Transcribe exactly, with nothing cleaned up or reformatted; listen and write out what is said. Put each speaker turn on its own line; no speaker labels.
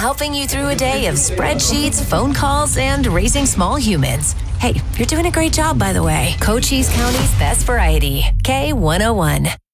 helping you through a day of spreadsheets, phone calls, and raising small humans. Hey, you're doing a great job, by the way. Cochise County's best variety. K one oh one.